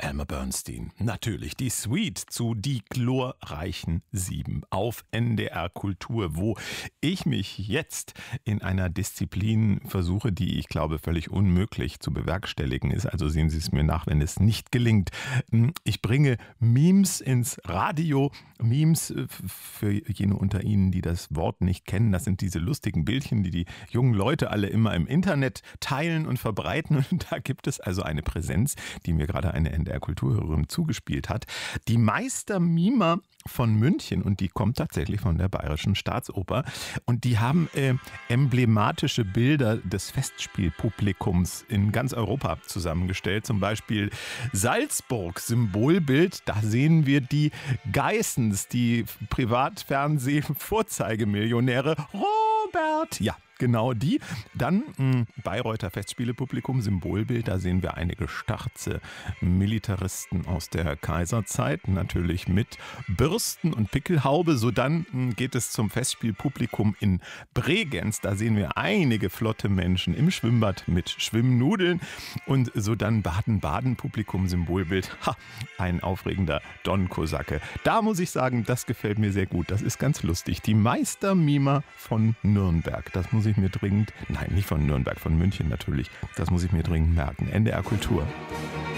Elmer Bernstein. Natürlich die Suite zu Die glorreichen Sieben auf NDR Kultur, wo ich mich jetzt in einer Disziplin versuche, die ich glaube völlig unmöglich zu bewerkstelligen ist. Also sehen Sie es mir nach, wenn es nicht gelingt. Ich bringe Memes ins Radio. Memes, für jene unter Ihnen, die das Wort nicht kennen, das sind diese lustigen Bildchen, die jungen Leute alle immer im Internet teilen und verbreiten. Und da gibt es also eine Präsenz, die mir gerade eine NDR-Kulturhörerin zugespielt hat. Die Meistermimer von München, und die kommt tatsächlich von der Bayerischen Staatsoper. Und die haben emblematische Bilder des Festspielpublikums in ganz Europa zusammengestellt. Zum Beispiel Salzburg, Symbolbild. Da sehen wir die Geissens, die Privatfernseh-Vorzeigemillionäre. Robert, ja. Genau die. Dann Bayreuther Festspielepublikum, Symbolbild. Da sehen wir einige starze Militaristen aus der Kaiserzeit. Natürlich mit Bürsten und Pickelhaube. So dann geht es zum Festspielpublikum in Bregenz. Da sehen wir einige flotte Menschen im Schwimmbad mit Schwimmnudeln. Und so dann Baden-Baden-Publikum, Symbolbild. Ha, ein aufregender Don-Kosake. Da muss ich sagen, das gefällt mir sehr gut. Das ist ganz lustig. Die Meistermimer von Nürnberg. Das muss ich mir dringend, nein, nicht von Nürnberg, von München natürlich. Das muss ich mir dringend merken. NDR Kultur.